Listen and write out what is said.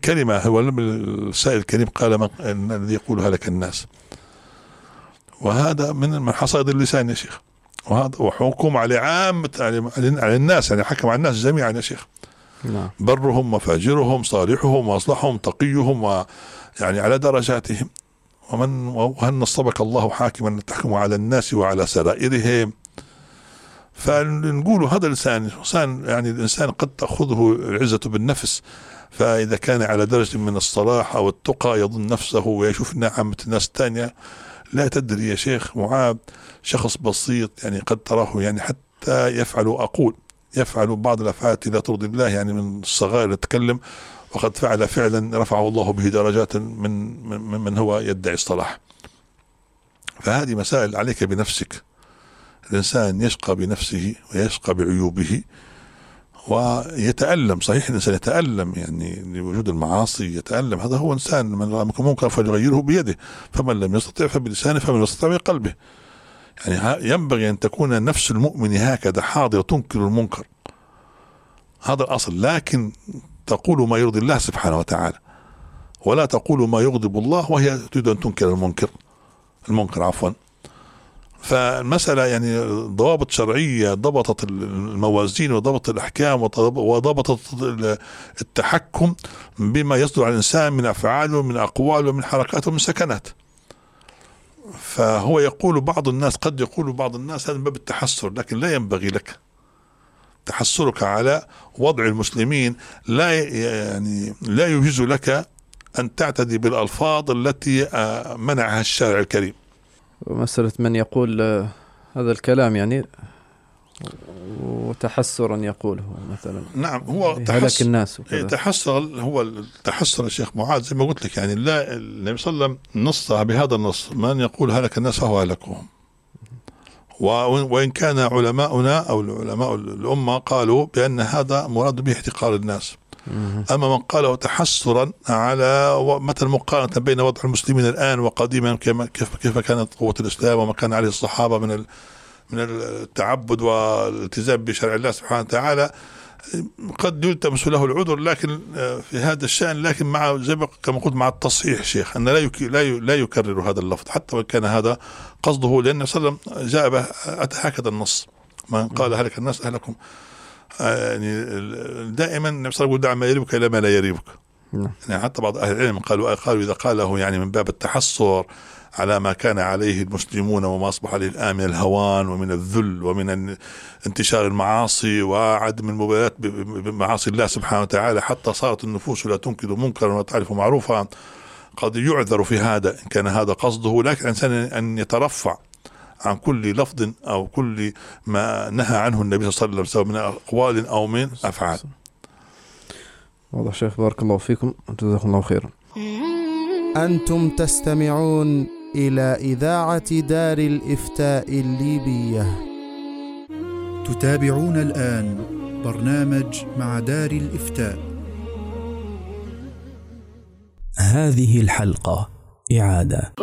كلمة، هو السائل الكريم قال من الذي يقول هلك الناس، وهذا من حصائد اللسان يا شيخ، وهذا وحكم على عامة على الناس، يعني حكم على الناس جميعا يا شيخ. نعم. برهم وفاجرهم، صالحهم واصلحهم، تقيهم ويعني على درجاتهم. وهل نصبك الله حاكما تحكم على الناس وعلى سرائرهم. فنقول هذا الإنسان يعني الإنسان قد تأخذه العزة بالنفس، فإذا كان على درجة من الصلاح أو التقى يظن نفسه ويشوف عامة الناس الثانية. لا تدري يا شيخ معاذ، شخص بسيط يعني قد تراه يعني حتى يفعل بعض الأفعال التي لا ترضي الله، يعني من الصغائر نتكلم، وقد فعل فعلا رفعه الله به درجات من هو يدعي الصلاح. فهذه مسائل عليك بنفسك. الإنسان يشقى بنفسه ويشقى بعيوبه ويتألم. صحيح الإنسان يتألم يعني لوجود المعاصي، يتألم. هذا هو إنسان، من رأى منكم منكرا فليغيره بيده، فمن لم يستطع فبلسانه، فمن لم يستطع بقلبه. يعني ينبغي أن تكون نفس المؤمن هكذا حاضرة تنكر المنكر، هذا الأصل. لكن تقول ما يرضي الله سبحانه وتعالى، ولا تقول ما يغضب الله وهي تريد أن تنكر المنكر عفوا. فالمسألة يعني ضوابط شرعية ضبطت الموازين وضبطت الأحكام وضبطت التحكم بما يصدر عن الإنسان من أفعاله من أقواله من حركاته من سكنات. فهو يقول بعض الناس، قد يقول بعض الناس هذا من باب التحسر، لكن لا ينبغي لك. تحسرك على وضع المسلمين لا يجوز لك أن تعتدي بالألفاظ التي منعها الشارع الكريم. مسألة من يقول هذا الكلام يعني وتحسرا يقوله مثلا. نعم، هو هلك الناس وكذا. هو التحسر يا شيخ معاذ زي ما قلت لك، يعني لا، النبي صلى الله عليه وسلم نص بهذا النص: من يقول هلك الناس فهو هلكهم. وإن كان علماؤنا أو العلماء الأمة قالوا بأن هذا مراد به احتقار الناس. أما من قاله تحسرا على مثل مقارنة بين وضع المسلمين الآن وقديما، كيف كانت قوة الإسلام وما كان عليه الصحابة من التعبد والالتزام بشرع الله سبحانه وتعالى، قد يلتمس له العذر لكن في هذا الشأن، لكن مع زي كما قلت مع التصحيح شيخ أن لا يكرر هذا اللفظ حتى وإن كان هذا قصده، لأن صلى الله عليه وسلم جاء به هكذا النص: من قال هلك الناس أهلكم. يعني دائما النبي صلى الله عليه وسلم يقول: دع ما يريبك إلى ما لا يريبك. يعني حتى بعض أهل العلم قالوا إذا قاله يعني من باب التحسر على ما كان عليه المسلمون وما أصبح عليه الآن من الهوان ومن الذل ومن انتشار المعاصي وعدم المبالاة بمعاصي الله سبحانه وتعالى، حتى صارت النفوس لا تنكر منكرا وتعرف معروفا، قد يعذر في هذا إن كان هذا قصده. لكن الإنسان أن يترفع عن كل لفظ أو كل ما نهى عنه النبي صلى الله عليه وسلم سواء من أقوال أو من أفعال. واضح شيخ، بارك الله فيكم، جزاكم الله خيرا. أنتم تستمعون إلى إذاعة دار الإفتاء الليبية. تتابعون الآن برنامج مع دار الإفتاء. هذه الحلقة إعادة.